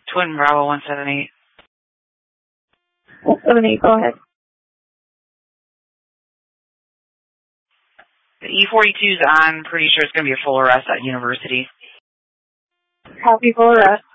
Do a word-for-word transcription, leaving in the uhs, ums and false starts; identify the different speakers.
Speaker 1: Twin Bravo one seven eight.
Speaker 2: one seven eight, go ahead.
Speaker 1: The E forty-two's on. Pretty sure it's going to be a full arrest at University.
Speaker 2: Copy, full arrest.